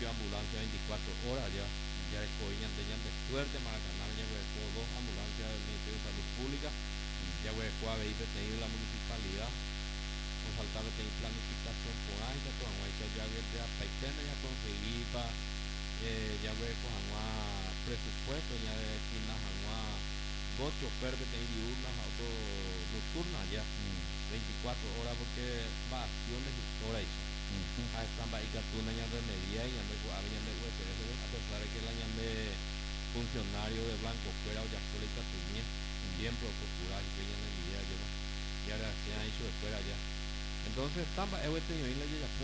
servicio de ambulancia 24 horas ya. Ya es coña de suerte, Maracaná, ya fue dos ambulancias del Ministerio de Salud Pública, ya fue a veces tenido la municipalidad, con faltaba tener planificación por ahí, que todo hay que ya ver de apaitena ya conseguir para, ya fue con presupuesto, ya de esquinas, dos choferes que tienen diurnas, auto nocturnas ya, 24 horas porque vacaciones y horas. A esta bahía tú no hay remedia y ande a pesar de que la llame funcionario de blanco fuera o ya solita tenía bien procurar y que ella no idea yo ya le hacían eso de fuera ya entonces estaba este nivel ya